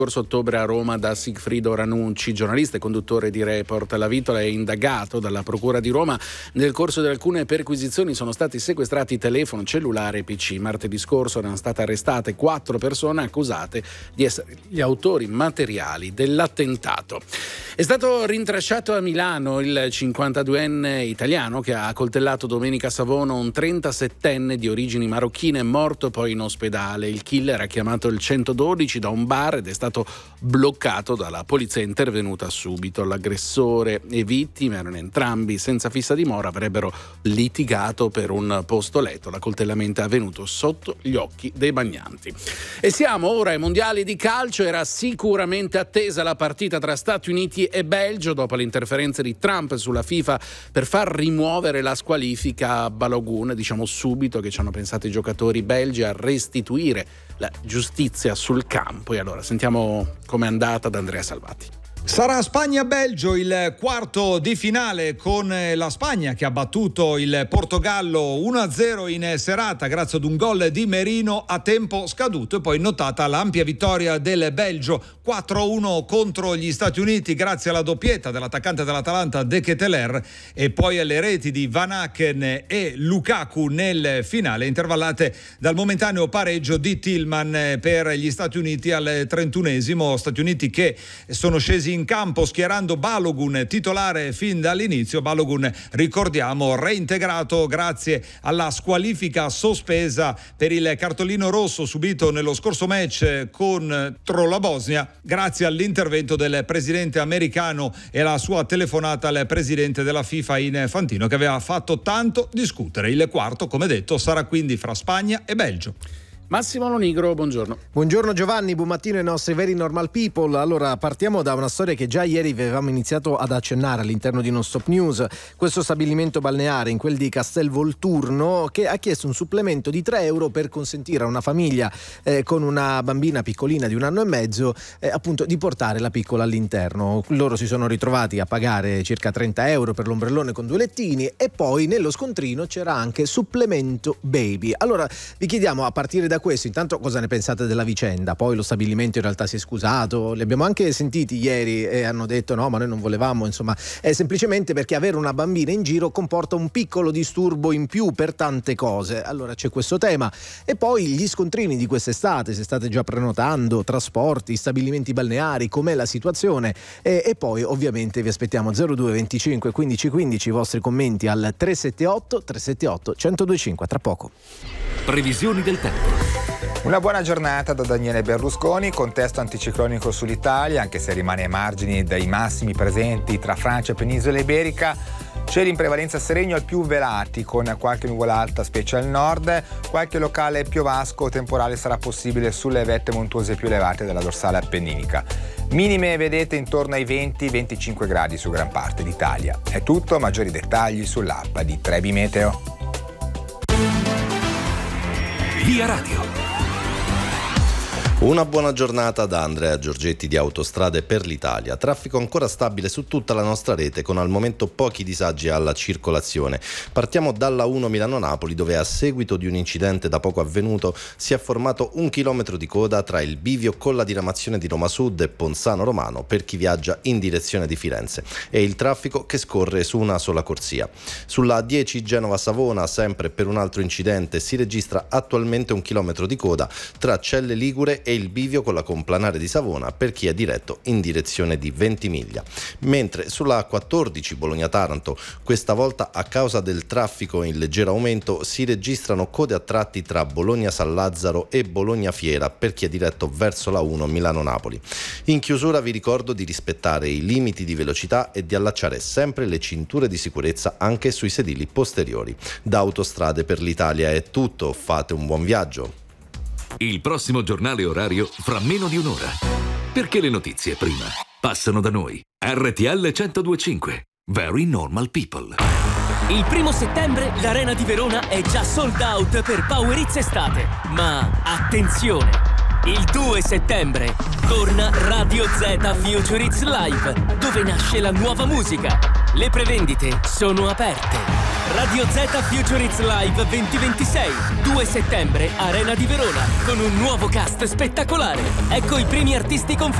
scorso ottobre a Roma da Sigfrido Ranucci, giornalista e conduttore di Report. La Vitola è indagato dalla Procura di Roma. Nel corso di alcune perquisizioni sono stati sequestrati telefono, cellulare e PC. Martedì scorso erano state arrestate 4 persone accusate di essere gli autori materiali dell'attentato. È stato rintracciato a Milano il 52enne italiano che ha accoltellato domenica a Savona un 37enne di origini marocchine, morto poi in ospedale. Il killer ha chiamato il 112 da un bar ed è stato bloccato dalla polizia intervenuta subito. L'aggressore e vittime erano entrambi senza fissa dimora, avrebbero litigato per un posto letto. L'accoltellamento è avvenuto sotto gli occhi dei bagnanti. E siamo ora ai mondiali di calcio. Era sicuramente attesa la partita tra Stati Uniti e Belgio dopo le interferenze di Trump sulla FIFA per far rimuovere la squalifica a Balogun. Diciamo subito che ci hanno pensato i giocatori belgi a restituire la giustizia sul campo. E allora sentiamo com'è andata da Andrea Salvati. Sarà Spagna-Belgio il quarto di finale, con la Spagna che ha battuto il Portogallo 1-0 in serata grazie ad un gol di Merino a tempo scaduto, e poi notata l'ampia vittoria del Belgio 4-1 contro gli Stati Uniti grazie alla doppietta dell'attaccante dell'Atalanta De Ketelaere e poi alle reti di Van Aken e Lukaku nel finale, intervallate dal momentaneo pareggio di Tillman per gli Stati Uniti al 31esimo. Stati Uniti che sono scesi in campo schierando Balogun titolare fin dall'inizio. Balogun, ricordiamo, reintegrato grazie alla squalifica sospesa per il cartellino rosso subito nello scorso match contro la Bosnia, grazie all'intervento del presidente americano e alla sua telefonata al presidente della FIFA Infantino, che aveva fatto tanto discutere. Il quarto, come detto, sarà quindi fra Spagna e Belgio. Massimo Lonigro, buongiorno. Buongiorno Giovanni, buon mattino ai nostri very normal people. Allora, partiamo da una storia che già ieri avevamo iniziato ad accennare all'interno di Non Stop News. Questo stabilimento balneare, in quel di Castelvolturno, che ha chiesto un supplemento di €3 per consentire a una famiglia con una bambina piccolina di 1 anno e mezzo appunto di portare la piccola all'interno. Loro si sono ritrovati a pagare circa €30 per l'ombrellone con 2 lettini, e poi nello scontrino c'era anche supplemento baby. Allora vi chiediamo, a partire da questo, intanto cosa ne pensate della vicenda. Poi lo stabilimento in realtà si è scusato, li abbiamo anche sentiti ieri e hanno detto no, ma noi non volevamo, insomma è semplicemente perché avere una bambina in giro comporta un piccolo disturbo in più per tante cose. Allora c'è questo tema, e poi gli scontrini di quest'estate, se state già prenotando trasporti, stabilimenti balneari, com'è la situazione, e poi ovviamente vi aspettiamo 02 25 15 15 i vostri commenti al 378 1025 tra poco. Previsioni del tempo. Una buona giornata da Daniele Berlusconi. Contesto anticiclonico sull'Italia, anche se rimane ai margini dei massimi presenti tra Francia e penisola iberica. Cieli in prevalenza sereni al più velati, con qualche nuvola alta specie al nord. Qualche locale piovasco o temporale sarà possibile sulle vette montuose più elevate della dorsale appenninica. Minime vedete intorno ai 20-25 gradi su gran parte d'Italia. È tutto, maggiori dettagli sull'app di Trebi Meteo. Via Radio. Una buona giornata da Andrea Giorgetti di Autostrade per l'Italia. Traffico ancora stabile su tutta la nostra rete, con al momento pochi disagi alla circolazione. Partiamo dalla 1 Milano-Napoli, dove a seguito di un incidente da poco avvenuto si è formato 1 chilometro di coda tra il bivio con la diramazione di Roma Sud e Ponzano Romano per chi viaggia in direzione di Firenze, e il traffico che scorre su una sola corsia. Sulla A10 Genova-Savona, sempre per un altro incidente, si registra attualmente 1 chilometro di coda tra Celle Ligure e il bivio con la complanare di Savona per chi è diretto in direzione di Ventimiglia. Mentre sulla A14 Bologna-Taranto, questa volta a causa del traffico in leggero aumento, si registrano code a tratti tra Bologna-San Lazzaro e Bologna-Fiera per chi è diretto verso la 1 Milano-Napoli. In chiusura vi ricordo di rispettare i limiti di velocità e di allacciare sempre le cinture di sicurezza anche sui sedili posteriori. Da Autostrade per l'Italia è tutto, fate un buon viaggio. Il prossimo giornale orario fra meno di un'ora. Perché le notizie prima passano da noi. RTL 102.5. Very Normal People. Il 1 settembre l'Arena di Verona è già sold out per Power Hits Estate. Ma attenzione! Il 2 settembre torna Radio Z Future Hits Live, dove nasce la nuova musica. Le prevendite sono aperte. Radio Z Future Hits Live 2026, 2 settembre, Arena di Verona, con un nuovo cast spettacolare. Ecco i primi artisti confermati.